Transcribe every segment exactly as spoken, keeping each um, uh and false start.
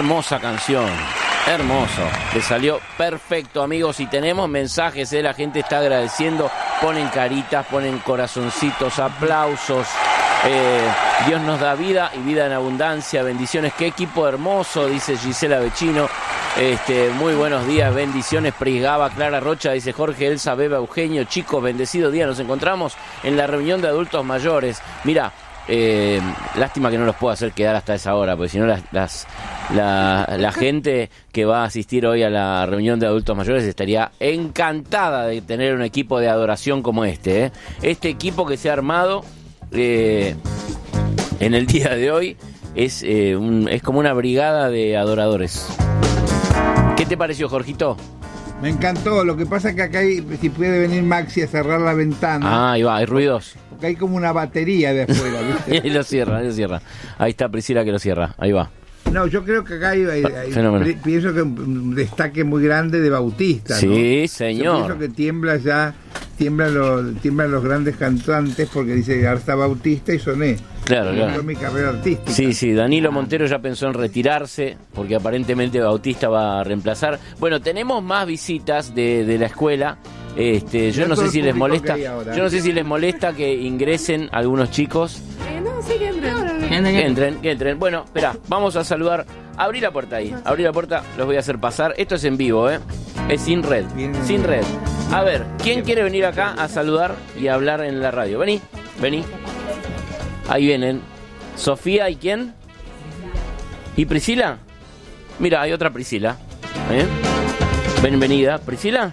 Hermosa canción. Hermoso, le salió perfecto, amigos, y tenemos mensajes, ¿eh? La gente está agradeciendo, ponen caritas, ponen corazoncitos, aplausos, eh, Dios nos da vida y vida en abundancia, bendiciones, qué equipo hermoso, dice Gisela Vecino, este, muy buenos días, bendiciones, Prisgaba, Clara Rocha, dice Jorge, Elsa, Beba, Eugenio, chicos, bendecido día, nos encontramos en la reunión de adultos mayores, mira, Eh, lástima que no los puedo hacer quedar hasta esa hora, porque si no las, las, la, la gente que va a asistir hoy a la reunión de adultos mayores estaría encantada de tener un equipo de adoración como este, ¿eh? Este equipo que se ha armado eh, en el día de hoy es, eh, un, es como una brigada de adoradores. ¿Qué te pareció, Jorgito? Me encantó, lo que pasa es que acá hay, si puede venir Maxi a cerrar la ventana. Ah, ahí va, hay ruidos. Porque hay como una batería de afuera, ¿viste? Ahí lo cierra, ahí lo cierra. Ahí está Priscila que lo cierra, ahí va. No, yo creo que acá hay, hay, hay pienso que un destaque muy grande de Bautista, sí, ¿no? señor. Yo pienso que tiembla ya, tiemblan los, tiemblan los grandes cantantes porque dice, ahora está Bautista y soné. Claro, y claro. mi carrera artística. Sí, sí, Danilo Montero ya pensó en retirarse porque aparentemente Bautista va a reemplazar. Bueno, tenemos más visitas de, de la escuela. Este, yo no sé si les molesta, yo no sé si les molesta que ingresen algunos chicos. Eh, no, sí que entren. Que entren, que entren. Bueno, espera, vamos a saludar. Abrí la puerta ahí, abrí la puerta, los voy a hacer pasar. Esto es en vivo, ¿eh? Es sin red, sin red. A ver, ¿quién quiere venir acá a saludar y a hablar en la radio? Vení, vení. Ahí vienen. Sofía, ¿y quién? ¿Y Priscila? Mira, hay otra Priscila. ¿Eh? Bienvenida. ¿Priscila?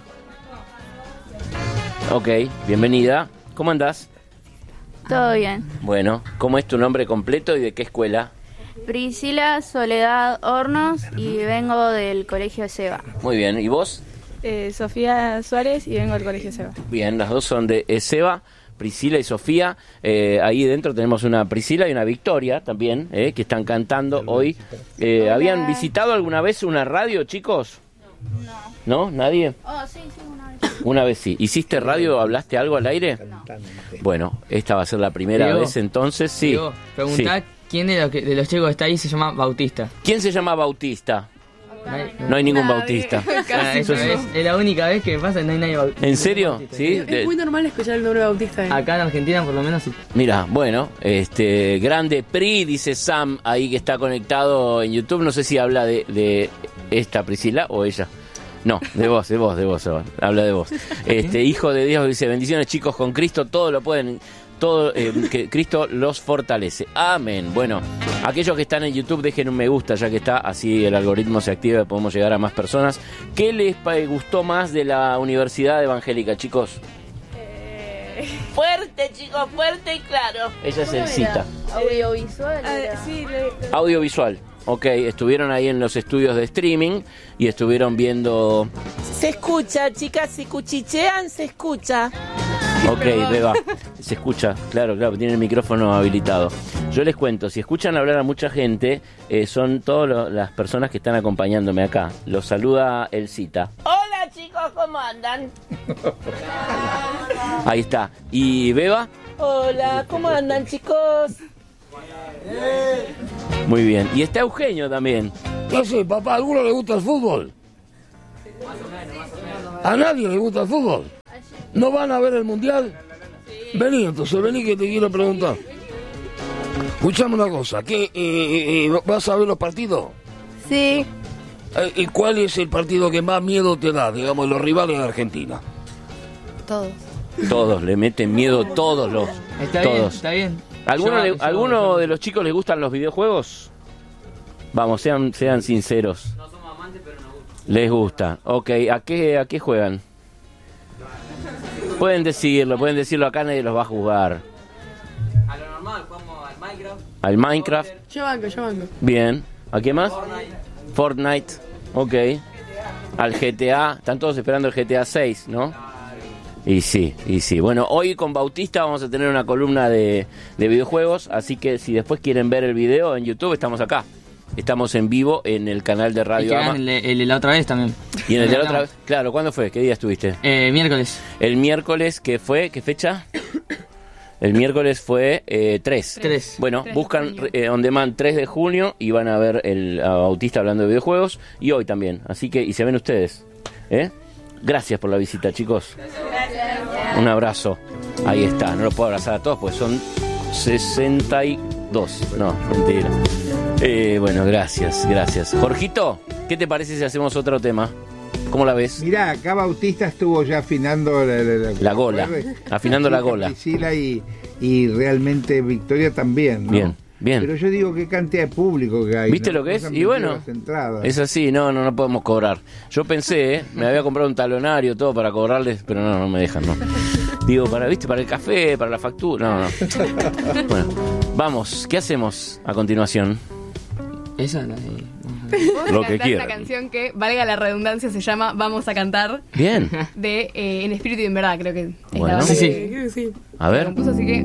Ok, bienvenida. ¿Cómo andás? Todo bien. Bueno, ¿cómo es tu nombre completo y de qué escuela? Priscila Soledad Hornos y vengo del Colegio Seba. Muy bien, ¿y vos? Eh, Sofía Suárez y vengo del Colegio Seba. Bien, las dos son de Seba, Priscila y Sofía. Eh, ahí dentro tenemos una Priscila y una Victoria también, eh, que están cantando hoy. Eh, ¿Habían visitado alguna vez una radio, chicos? No. ¿No? ¿Nadie? Oh, sí, sí, una vez. Una vez sí. ¿Hiciste radio? ¿Hablaste algo al aire? No. Bueno, esta va a ser la primera Diego, vez entonces, sí. Diego, preguntá Sí. quién de los, que, de los chicos que está ahí se llama Bautista. ¿Quién se llama Bautista? No hay, No hay ningún Nadie. Bautista. Ah, Eso eso es- es, es la única vez que pasa, no hay nadie Bautista. ¿En serio? Bautista. ¿Sí? Es De- muy normal escuchar el nombre de Bautista. ¿eh? Acá en Argentina por lo menos sí. Mira, bueno, este grande Pri, dice Sam, ahí que está conectado en YouTube. No sé si habla de, de esta Priscila o ella. No, de vos, de vos, de vos, habla de vos. Este hijo de Dios dice, bendiciones chicos, con Cristo todo lo pueden, todo eh, que Cristo los fortalece. Amén. Bueno, aquellos que están en YouTube dejen un me gusta, ya que está, así el algoritmo se activa y podemos llegar a más personas. ¿Qué les gustó más de la Universidad Evangélica, chicos? Eh... Fuerte, chicos, fuerte y claro. Ella es el cita. Audiovisual. Ah, era. sí, le... Audiovisual. Ok, estuvieron ahí en los estudios de streaming y estuvieron viendo... Se escucha, chicas, si cuchichean, se escucha. Ok, Beba, se escucha, claro, claro, tiene el micrófono habilitado. Yo les cuento, si escuchan hablar a mucha gente, eh, son todas las personas que están acompañándome acá. Los saluda el cita. Hola, chicos, ¿cómo andan? Ahí está. ¿Y Beba? Hola, ¿cómo andan, chicos? Muy bien. Y está Eugenio también. ¿Qué sé, papá? ¿A alguno le gusta el fútbol? ¿A nadie le gusta el fútbol? ¿No van a ver el mundial? Vení entonces, vení que te quiero preguntar. Escuchame una cosa, ¿qué, eh, eh, ¿vas a ver los partidos? Sí. Eh, ¿Y cuál es el partido que más miedo te da, digamos, los rivales de Argentina? Todos. Todos, le meten miedo todos los... Está todos. bien, está bien. ¿Alguno, Yo- le- yo- ¿alguno yo- de los chicos les gustan los videojuegos? Vamos, sean sean sinceros. No somos amantes, pero nos gusta. Les gusta. Ok, ¿a qué, a qué juegan? Pueden decirlo, pueden decirlo acá, nadie los va a jugar. A lo normal, jugamos al Minecraft. Al Minecraft, Yo banco, yo banco. bien. ¿A qué más? Fortnite. Fortnite, ok. Al G T A, están todos esperando el G T A seis, ¿no? Y sí, y sí. Bueno, hoy con Bautista vamos a tener una columna de, de videojuegos, así que si después quieren ver el video en YouTube, estamos acá. Estamos en vivo en el canal de Y Radio que Ama. hagan el, de- el de la otra vez también. Y en el de la otra vez, claro, ¿cuándo fue? ¿Qué día estuviste? Eh, miércoles. El miércoles, ¿qué fue? ¿Qué fecha? El miércoles fue eh, tres. Tres. Bueno, tres de buscan junio. eh, on demand tres de junio y van a ver el a Bautista hablando de videojuegos. Y hoy también. Así que, y se ven ustedes. ¿Eh? Gracias por la visita, chicos. Un abrazo. Ahí está. No lo puedo abrazar a todos porque son sesenta y dos. No, mentira. Eh, bueno, gracias, gracias. Jorgito, ¿qué te parece si hacemos otro tema? ¿Cómo la ves? Mirá, acá Bautista estuvo ya afinando la, la, la- La gola, afinando la gola. Priscila y, y realmente Victoria también, ¿no? Bien, bien. Pero yo digo, qué cantidad de público que hay. ¿Viste ¿no? lo que es? Nos han Y bueno, vendido las entradas. es así, no, no, no podemos cobrar. Yo pensé, ¿eh? Me había comprado un talonario, todo para cobrarles, pero no, no me dejan, no. Digo, para, ¿viste? Para el café, para la factura, no, no. Bueno, vamos, ¿qué hacemos a continuación? Esa la de... Lo que Cantar quieran. esta canción que, valga la redundancia, se llama Vamos a cantar, Bien, de eh, En Espíritu y en Verdad, creo que es Bueno. la banda Sí, sí. que- Sí, sí. a que ver. compuso, así que